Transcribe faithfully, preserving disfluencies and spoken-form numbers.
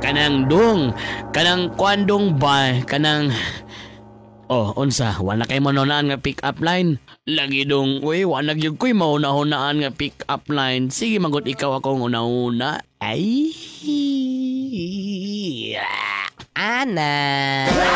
Kanang dong, kanang kwandong ba, kanang... Oh, unsa, wala kay maunaan nga pick up line. Lagi dong, uy, wala gyud ko'y mauna-hunaan nga pick up line. Sige, magot ikaw akong una-una. Ay... Ana.